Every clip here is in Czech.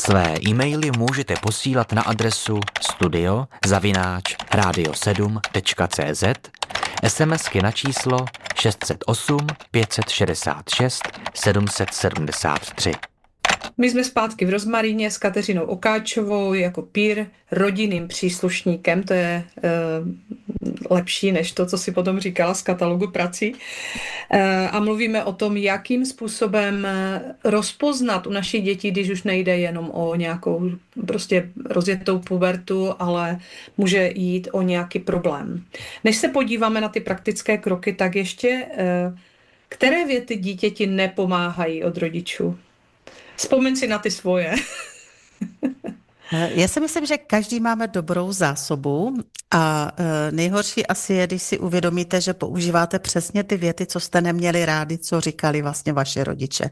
Své e-maily můžete posílat na adresu studio@radio7.cz, SMSky na číslo 608 566 773. My jsme zpátky v Rozmaríně s Kateřinou Okáčovou jako peer, rodinným příslušníkem, to je lepší než to, co si potom říkala z katalogu prací. A mluvíme o tom, jakým způsobem rozpoznat u našich dětí, když už nejde jenom o nějakou prostě rozjetou pubertu, ale může jít o nějaký problém. Než se podíváme na ty praktické kroky, tak ještě které věty dítěti nepomáhají od rodičů? Vzpomeň si na ty svoje. Já si myslím, že každý máme dobrou zásobu a nejhorší asi je, když si uvědomíte, že používáte přesně ty věty, co jste neměli rádi, co říkali vlastně vaše rodiče.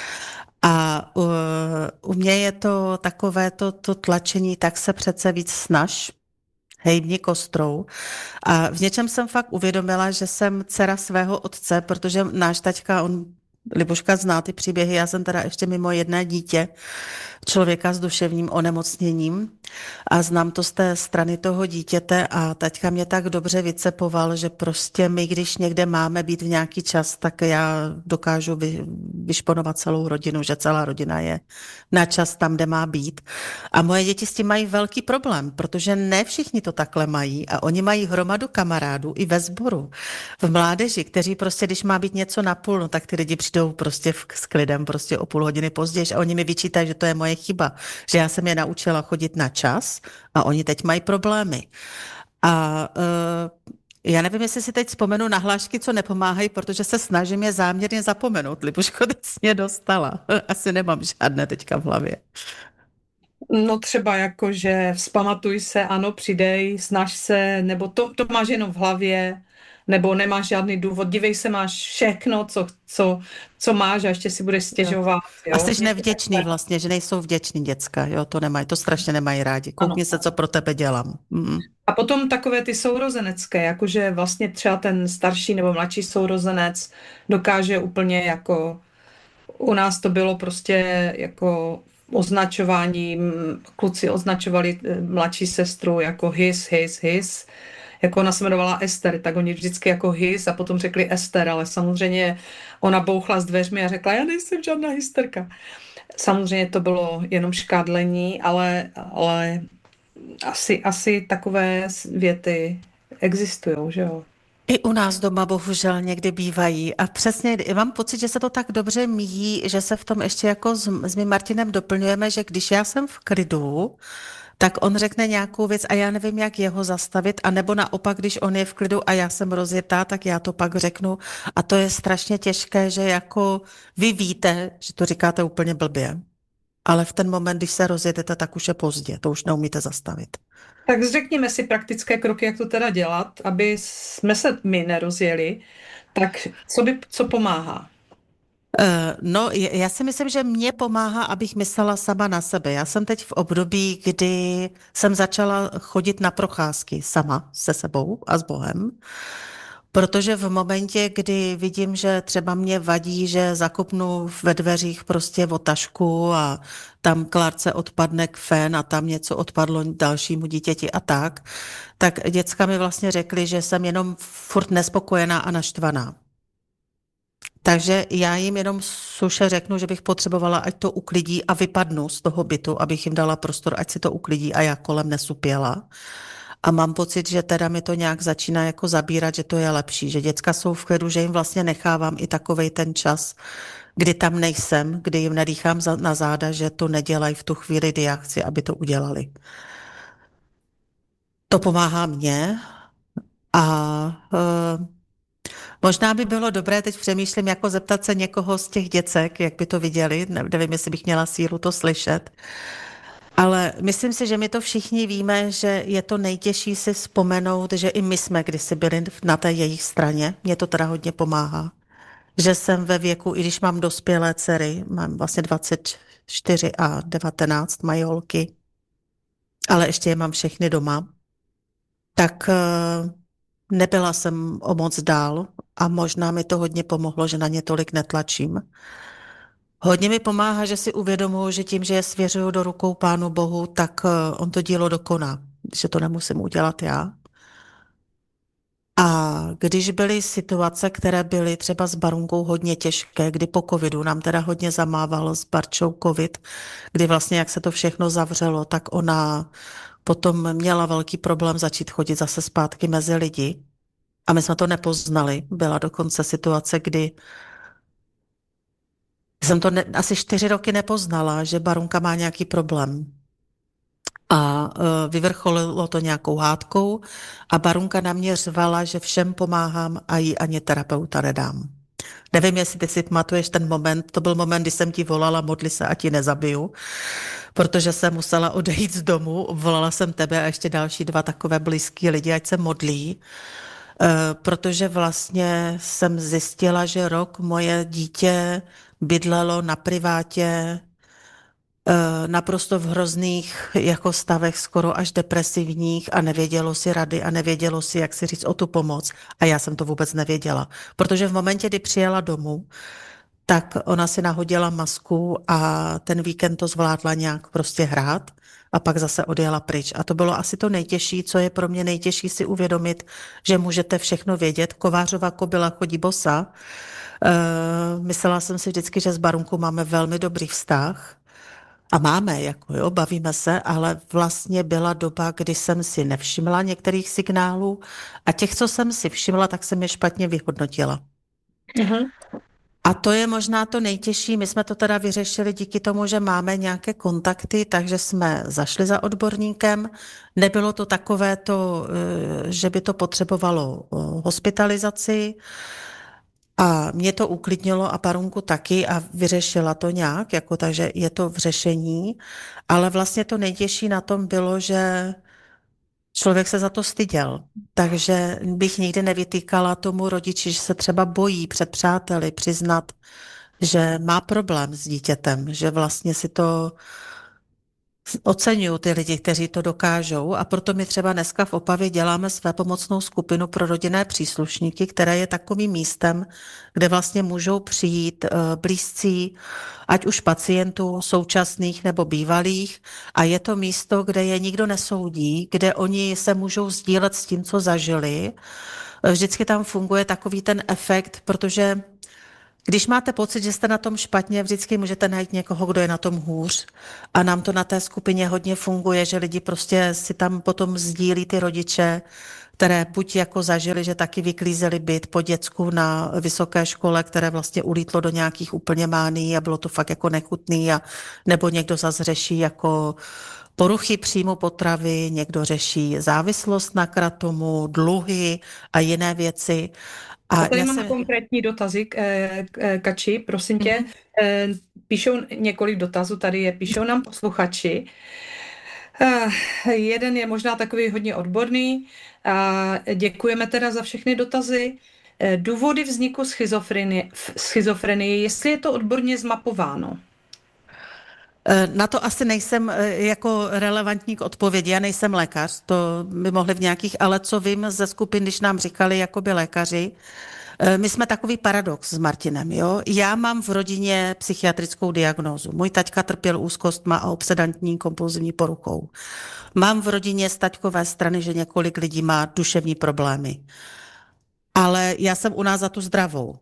A u mě je to takové to tlačení, tak se přece víc snaž, hejbni kostrou. A v něčem jsem fakt uvědomila, že jsem dcera svého otce, protože náš taťka, Libuška zná ty příběhy, já jsem teda ještě mimo jedné dítě, člověka s duševním onemocněním a znám to z té strany toho dítěte a taťka mě tak dobře vycepoval, že prostě my, když někde máme být v nějaký čas, tak já dokážu vyšponovat celou rodinu, že celá rodina je na čas tam, kde má být. A moje děti s tím mají velký problém, protože ne všichni to takhle mají a oni mají hromadu kamarádů i ve sboru, v mládeži, kteří prostě, když má být něco na půl, no tak ty lidi přijdou prostě s klidem prostě o půl hodiny později a oni mi vyčítají, že to je moje chyba, že já jsem je naučila chodit na čas a oni teď mají problémy. A já nevím, jestli si teď vzpomenu na hlášky, co nepomáhají, protože se snažím je záměrně zapomenout. Libuško, teď jsi mě dostala. Asi nemám žádné teďka v hlavě. No třeba jako, že vzpamatuj se, ano, přidej, snaž se, nebo to máš jenom v hlavě, nebo nemáš žádný důvod, dívej se, máš všechno, co máš a ještě si budeš stěžovat. Jo? A jsi nevděčný vlastně, že nejsou vděční děcka, jo, to strašně nemají rádi. Koukni se, co pro tebe dělám. A potom takové ty sourozenecké, jakože vlastně třeba ten starší nebo mladší sourozenec dokáže úplně jako, u nás to bylo prostě jako označování, kluci označovali mladší sestru jako his, jako ona se jmenovala Ester, tak oni vždycky jako his a potom řekli Ester, ale samozřejmě ona bouchla s dveřmi a řekla, já nejsem žádná hysterka. Samozřejmě to bylo jenom škádlení, ale asi takové věty existujou, že jo? I u nás doma bohužel někdy bývají a přesně mám pocit, že se to tak dobře míjí, že se v tom ještě jako s mým Martinem doplňujeme, že když já jsem v klidu, tak on řekne nějakou věc a já nevím, jak jeho zastavit, a nebo naopak, když on je v klidu a já jsem rozjetá, tak já to pak řeknu a to je strašně těžké, že jako vy víte, že to říkáte úplně blbě, ale v ten moment, když se rozjedete, tak už je pozdě, to už neumíte zastavit. Tak řekněme si praktické kroky, jak to teda dělat, aby jsme se my nerozjeli, tak co pomáhá? No, já si myslím, že mě pomáhá, abych myslela sama na sebe. Já jsem teď v období, kdy jsem začala chodit na procházky sama se sebou a s Bohem, protože v momentě, kdy vidím, že třeba mě vadí, že zakopnu ve dveřích prostě o tašku a tam Klárce odpadne kfen a tam něco odpadlo dalšímu dítěti a tak děcka mi vlastně řekli, že jsem jenom furt nespokojená a naštvaná. Takže já jim jenom suše řeknu, že bych potřebovala, ať to uklidí a vypadnu z toho bytu, abych jim dala prostor, ať si to uklidí a já kolem nesupěla. A mám pocit, že teda mi to nějak začíná jako zabírat, že to je lepší, že děcka jsou v klidu, že jim vlastně nechávám i takovej ten čas, kdy tam nejsem, kdy jim nedýchám na záda, že to nedělají v tu chvíli, kdy já chci, aby to udělali. To pomáhá mně a možná by bylo dobré, teď přemýšlím, jako zeptat se někoho z těch děcek, jak by to viděli, nevím, jestli bych měla sílu to slyšet, ale myslím si, že my to všichni víme, že je to nejtěžší si vzpomenout, že i my jsme kdysi byli na té jejich straně, mě to teda hodně pomáhá, že jsem ve věku, i když mám dospělé dcery, mám vlastně 24 a 19, mají holky, ale ještě je mám všechny doma, tak nebyla jsem o moc dál a možná mi to hodně pomohlo, že na ně tolik netlačím. Hodně mi pomáhá, že si uvědomuji, že tím, že je svěřuju do rukou Pánu Bohu, tak on to dílo dokoná, že to nemusím udělat já. A když byly situace, které byly třeba s Barunkou hodně těžké, kdy po covidu nám teda hodně zamával s Barčou covid, kdy vlastně jak se to všechno zavřelo, tak ona potom měla velký problém začít chodit zase zpátky mezi lidi. A my jsme to nepoznali. Byla dokonce situace, kdy jsem to asi 4 roky nepoznala, že Barunka má nějaký problém. A vyvrcholilo to nějakou hádkou a Barunka na mě řvala, že všem pomáhám a jí ani terapeuta nedám. Nevím, jestli ty si pamatuješ ten moment, to byl moment, kdy jsem ti volala, modli se, ať ti nezabiju, protože jsem musela odejít z domu, volala jsem tebe a ještě další 2 takové blízký lidi, ať se modlí, protože vlastně jsem zjistila, že rok moje dítě bydlelo na privátě, naprosto v hrozných jako stavech, skoro až depresivních a nevědělo si rady a nevědělo si, jak si říct o tu pomoc. A já jsem to vůbec nevěděla. Protože v momentě, kdy přijela domů, tak ona si nahodila masku a ten víkend to zvládla nějak prostě hrát a pak zase odjela pryč. A to bylo asi to nejtěžší, co je pro mě nejtěžší si uvědomit, že můžete všechno vědět. Kovářová kobyla chodí bosa. Myslela jsem si vždycky, že s Barunkou máme velmi dobrý vztah. A máme, jako jo, bavíme se, ale vlastně byla doba, kdy jsem si nevšimla některých signálů a těch, co jsem si všimla, tak jsem je špatně vyhodnotila. Mhm. A to je možná to nejtěžší. My jsme to teda vyřešili díky tomu, že máme nějaké kontakty, takže jsme zašli za odborníkem. Nebylo to takové to, že by to potřebovalo hospitalizaci. A mě to uklidnilo a Barunku taky a vyřešila to nějak, jako takže je to v řešení, ale vlastně to nejtěžší na tom bylo, že člověk se za to styděl, takže bych nikdy nevytýkala tomu rodiči, že se třeba bojí před přáteli přiznat, že má problém s dítětem, že vlastně si to oceňuju ty lidi, kteří to dokážou a proto my třeba dneska v Opavě děláme svépomocnou skupinu pro rodinné příslušníky, které je takovým místem, kde vlastně můžou přijít blízcí, ať už pacientů současných nebo bývalých a je to místo, kde je nikdo nesoudí, kde oni se můžou sdílet s tím, co zažili. Vždycky tam funguje takový ten efekt, protože když máte pocit, že jste na tom špatně, vždycky můžete najít někoho, kdo je na tom hůř. A nám to na té skupině hodně funguje, že lidi prostě si tam potom sdílí ty rodiče, které buď jako zažili, že taky vyklízeli byt po děcku na vysoké škole, které vlastně ulítlo do nějakých úplně mánií a bylo to fakt jako nechutný, a nebo někdo zase řeší jako poruchy příjmu potravy, někdo řeší závislost na kratomu, dluhy a jiné věci. A tady mám konkrétní dotazy, Kači, prosím tě. Píšou několik dotazů, píšou nám posluchači. Jeden je možná takový hodně odborný. Děkujeme teda za všechny dotazy. Důvody vzniku schizofrenie, jestli je to odborně zmapováno? Na to asi nejsem jako relevantní k odpovědi. Já nejsem lékař, to by mohli v nějakých, ale co vím ze skupin, když nám říkali jakoby lékaři, my jsme takový paradox s Martinem, jo. Já mám v rodině psychiatrickou diagnózu. Můj taťka trpěl úzkostma a obsedantní kompulzivní poruchou. Mám v rodině z taťkové strany, že několik lidí má duševní problémy. Ale já jsem u nás za tu zdravou.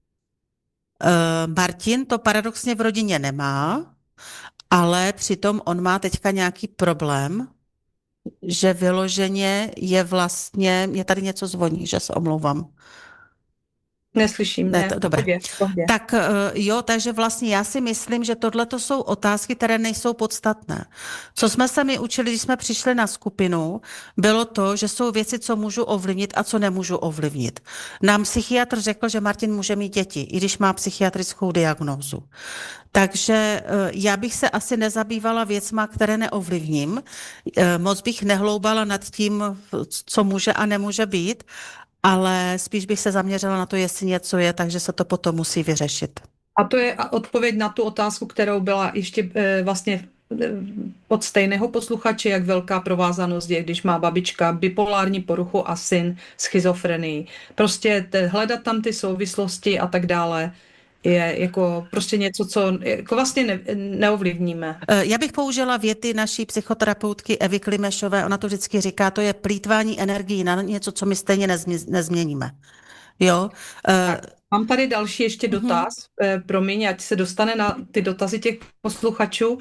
Martin to paradoxně v rodině nemá, ale přitom on má teďka nějaký problém, že vyloženě je vlastně, mě tady něco zvoní, že se omlouvám. Neslyším, ne. Dobré. Tak jo, takže vlastně já si myslím, že tohle to jsou otázky, které nejsou podstatné. Co jsme se my učili, když jsme přišli na skupinu, bylo to, že jsou věci, co můžu ovlivnit a co nemůžu ovlivnit. Nám psychiatr řekl, že Martin může mít děti, i když má psychiatrickou diagnózu. Takže já bych se asi nezabývala věcma, které neovlivním. Moc bych nehloubala nad tím, co může a nemůže být, ale spíš bych se zaměřila na to, jestli něco je, takže se to potom musí vyřešit. A to je odpověď na tu otázku, kterou byla ještě vlastně od stejného posluchače, jak velká provázanost je, když má babička bipolární poruchu a syn schizofrenii. Prostě hledat tam ty souvislosti a tak dále. je jako prostě něco, co jako vlastně neovlivníme. Já bych použila věty naší psychoterapeutky Evy Klimešové, ona to vždycky říká, to je plýtvání energií na něco, co my stejně nezměníme. Jo? Mám tady další ještě dotaz, promiň, ať se dostane na ty dotazy těch posluchačů.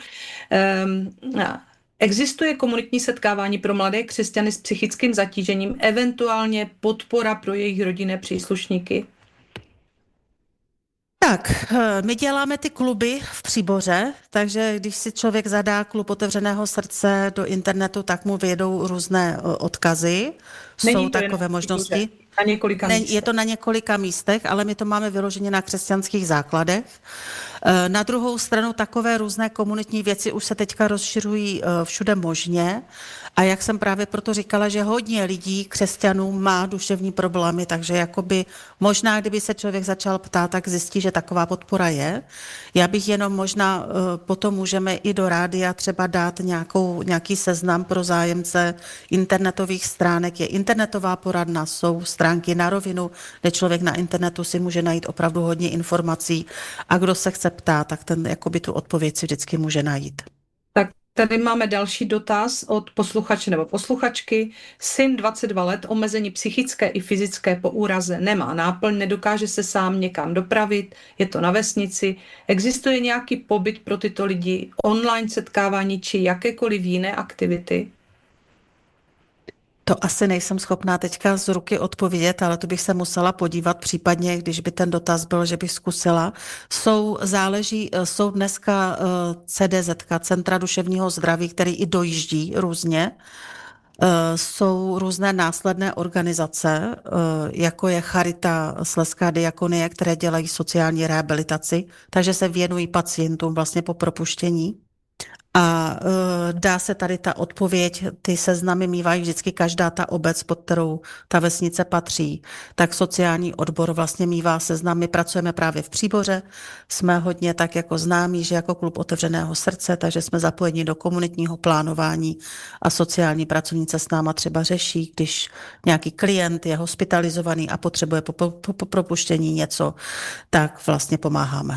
Existuje komunitní setkávání pro mladé křesťany s psychickým zatížením, eventuálně podpora pro jejich rodinné příslušníky? Tak, my děláme ty kluby v Příboře, takže když si člověk zadá klub Otevřeného srdce do internetu, tak mu vyjedou různé odkazy. Jsou takové možnosti. Na několika místech. Je to na několika místech, ale my to máme vyloženě na křesťanských základech. Na druhou stranu takové různé komunitní věci už se teďka rozšiřují všude možně. A jak jsem právě proto říkala, že hodně lidí, křesťanů, má duševní problémy, takže jakoby možná, kdyby se člověk začal ptát, tak zjistí, že taková podpora je. Já bych jenom možná potom můžeme i do rádia třeba dát nějaký seznam pro zájemce internetových stránek. Je internetová poradna, jsou stránky Na rovinu, kde člověk na internetu si může najít opravdu hodně informací a kdo se chce ptát, tak ten jakoby tu odpověď si vždycky může najít. Tak tady máme další dotaz od posluchače nebo posluchačky. Syn 22 let, omezení psychické i fyzické po úraze, nemá náplň, nedokáže se sám někam dopravit, je to na vesnici. Existuje nějaký pobyt pro tyto lidi, online setkávání či jakékoliv jiné aktivity? To asi nejsem schopná teďka z ruky odpovědět, ale to bych se musela podívat, případně, když by ten dotaz byl, že bych zkusila. Jsou dneska CDZ, Centra duševního zdraví, který i dojíždí různě. Jsou různé následné organizace, jako je Charita, Slezská diakonie, které dělají sociální rehabilitaci, takže se věnují pacientům vlastně po propuštění. A dá se tady ta odpověď, ty seznamy mívají vždycky každá ta obec, pod kterou ta vesnice patří, tak sociální odbor vlastně mívá seznam. My pracujeme právě v Příboře, jsme hodně tak jako známí, že jako klub Otevřeného srdce, takže jsme zapojeni do komunitního plánování a sociální pracovnice s náma třeba řeší, když nějaký klient je hospitalizovaný a potřebuje po propuštění něco, tak vlastně pomáháme.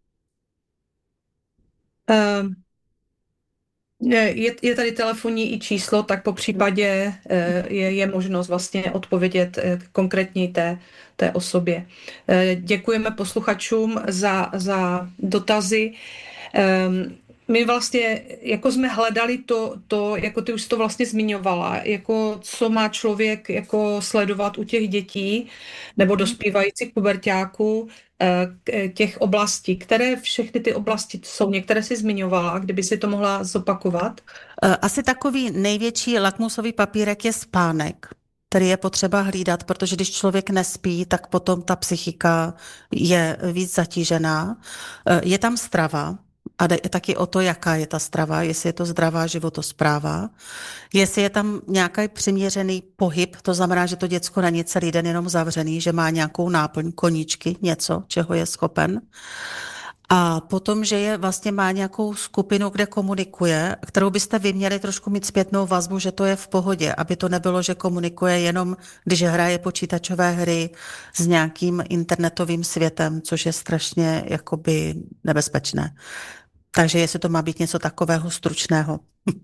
Je tady telefonní i číslo, tak po případě je možnost vlastně odpovědět konkrétní té osobě. Děkujeme posluchačům za dotazy. My vlastně jako jsme hledali to, jako ty už to vlastně zmiňovala, jako co má člověk jako sledovat u těch dětí nebo dospívajících puberťáků, těch oblastí. Které všechny ty oblasti jsou? Některé si zmiňovala, kdyby si to mohla zopakovat? Asi takový největší lakmusový papírek je spánek, který je potřeba hlídat, protože když člověk nespí, tak potom ta psychika je víc zatížená. Je tam strava, a jde taky o to, jaká je ta strava, jestli je to zdravá životospráva, jestli je tam nějaký přiměřený pohyb, to znamená, že to děcko není celý den jenom zavřený, že má nějakou náplň, koníčky, něco, čeho je schopen. A potom, že vlastně má nějakou skupinu, kde komunikuje, kterou byste vy měli trošku mít zpětnou vazbu, že to je v pohodě, aby to nebylo, že komunikuje jenom, když hraje počítačové hry s nějakým internetovým světem, což je strašně jakoby nebezpečné. Takže jestli to má být něco takového stručného.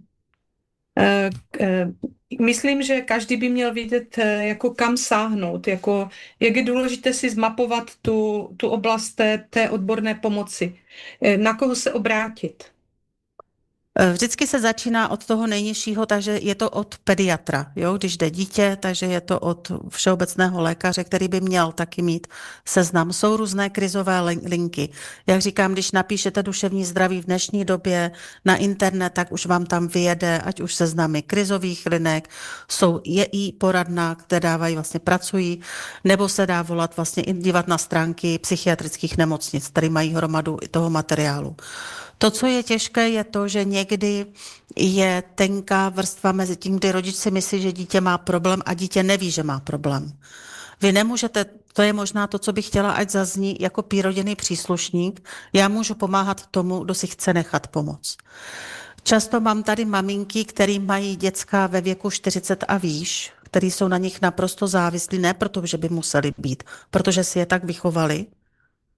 Myslím, že každý by měl vědět, jako kam sáhnout, jako jak je důležité si zmapovat tu oblast té odborné pomoci. Na koho se obrátit? Vždycky se začíná od toho nejnižšího, takže je to od pediatra. Jo? Když jde dítě, takže je to od všeobecného lékaře, který by měl taky mít seznam. Jsou různé krizové linky. Jak říkám, když napíšete duševní zdraví v dnešní době na internet, tak už vám tam vyjede, ať už seznamy krizových linek, je i poradna, které dávají, vlastně pracují, nebo se dá volat vlastně i dívat na stránky psychiatrických nemocnic, které mají hromadu toho materiálu. To, co je těžké, je to, že někdy je tenká vrstva mezi tím, kdy rodič si myslí, že dítě má problém a dítě neví, že má problém. Vy nemůžete, to je možná to, co bych chtěla, ať zazní jako rodinný příslušník, já můžu pomáhat tomu, kdo si chce nechat pomoct. Často mám tady maminky, které mají děcka ve věku 40 a výš, který jsou na nich naprosto závislí, ne proto, že by museli být, protože si je tak vychovali,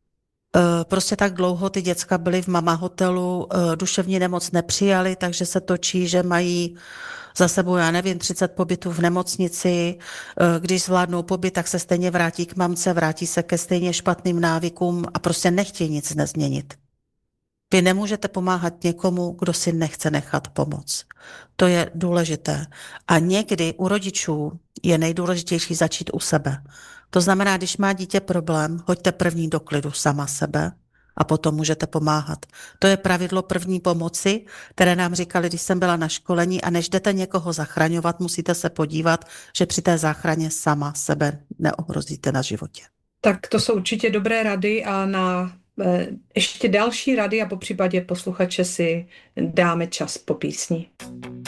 Prostě tak dlouho ty děcka byly v mama hotelu, duševní nemoc nepřijali, takže se točí, že mají za sebou, já nevím, 30 pobytů v nemocnici. Když zvládnou pobyt, tak se stejně vrátí k mamce, vrátí se ke stejně špatným návykům a prostě nechtějí nic nezměnit. Vy nemůžete pomáhat někomu, kdo si nechce nechat pomoct. To je důležité. A někdy u rodičů je nejdůležitější začít u sebe. To znamená, když má dítě problém, hoďte první do klidu sama sebe a potom můžete pomáhat. To je pravidlo první pomoci, které nám říkali, když jsem byla na školení, a než jdete někoho zachraňovat, musíte se podívat, že při té záchraně sama sebe neohrozíte na životě. Tak to jsou určitě dobré rady a na ještě další rady a popřípadě posluchače si dáme čas po písni.